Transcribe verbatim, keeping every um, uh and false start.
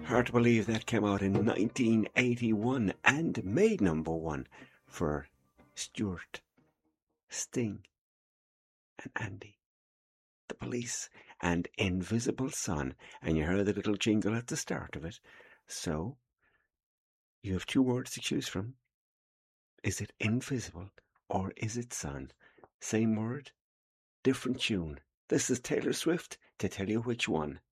Hard to believe that came out in nineteen eighty-one and made number one for Stuart, Sting, and Andy. The Police and Invisible Sun. And you heard the little jingle at the start of it. So, you have two words to choose from. Is it invisible or is it sun? Same word, different tune. This is Taylor Swift to tell you which one.